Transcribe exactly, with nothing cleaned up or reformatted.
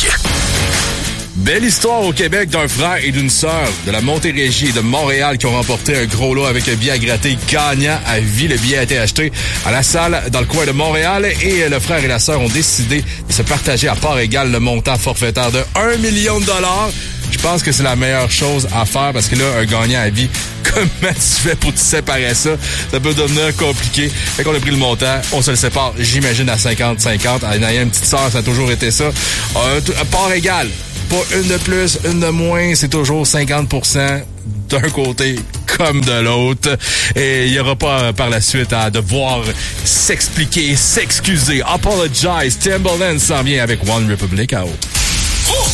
Belle histoire au Québec d'un frère et d'une sœur de la Montérégie et de Montréal qui ont remporté un gros lot avec un billet à gratter gagnant à vie. Le billet a été acheté à la salle dans le coin de Montréal et le frère et la sœur ont décidé de se partager à part égale le montant forfaitaire de un million de dollars. Je pense que c'est la meilleure chose à faire parce que là, un gagnant à vie, comment tu fais pour te séparer ça? Ça peut devenir compliqué. Fait qu'on a pris le montant, on se le sépare, j'imagine, à cinquante cinquante. En ayant une petite sœur, ça a toujours été ça. Euh, à part égale. Pas une de plus, une de moins, c'est toujours cinquante pour cent d'un côté comme de l'autre. Et il n'y aura pas par la suite à devoir s'expliquer, s'excuser. Apologize. Timbaland s'en vient avec One Republic à haut.